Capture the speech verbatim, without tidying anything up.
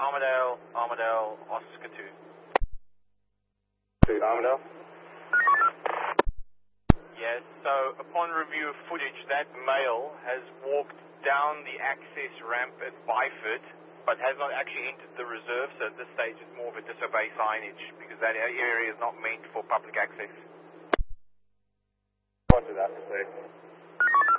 Armadale, Armadale, Oscar two. To Armadale? Yes, so upon review of footage, that male has walked down the access ramp at Byford, but has not actually entered the reserve, so at this stage it's more of a disobey signage, because that area is not meant for public access. Roger that, please.